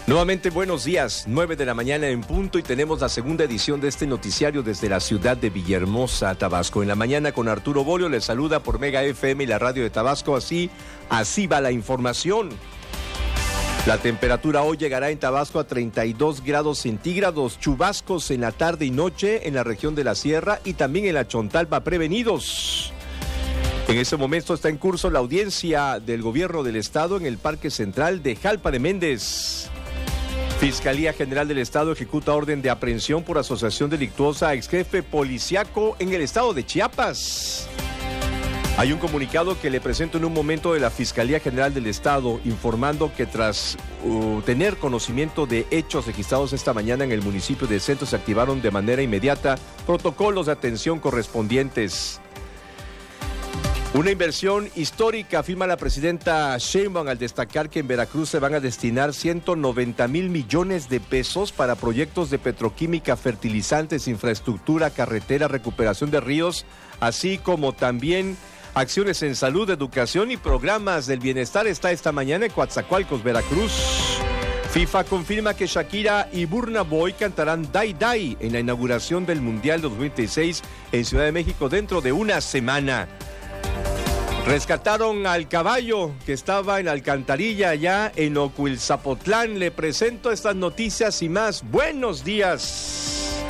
Nuevamente buenos días, 9 de la mañana en punto y tenemos la segunda edición de este noticiario desde la ciudad de Villahermosa, Tabasco. En la mañana con Arturo Bolio les saluda por Mega FM y la radio de Tabasco, así va la información. La temperatura hoy llegará en Tabasco a 32 grados centígrados, chubascos en la tarde y noche en la región de la Sierra y también en la Chontalpa prevenidos. En este momento está en curso la audiencia del gobierno del estado en el Parque Central de Jalpa de Méndez. Fiscalía General del Estado ejecuta orden de aprehensión por asociación delictuosa a exjefe policiaco en el estado de Chiapas. Hay un comunicado que le presento en un momento de la Fiscalía General del Estado informando que tras tener conocimiento de hechos registrados esta mañana en el municipio de Centro se activaron de manera inmediata protocolos de atención correspondientes. Una inversión histórica, afirma la presidenta Sheinbaum al destacar que en Veracruz se van a destinar 190 mil millones de pesos para proyectos de petroquímica, fertilizantes, infraestructura, carretera, recuperación de ríos, así como también acciones en salud, educación y programas del bienestar. Está esta mañana en Coatzacoalcos, Veracruz. FIFA confirma que Shakira y Burna Boy cantarán Die Die en la inauguración del Mundial 2026 en Ciudad de México dentro de una semana. Rescataron al caballo que estaba en la alcantarilla allá en Ocuilzapotlán. Le presento estas noticias y más. Buenos días.